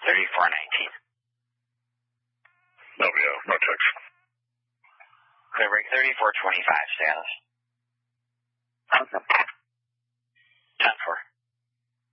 3419. No text. Clear break 3425, status. Okay.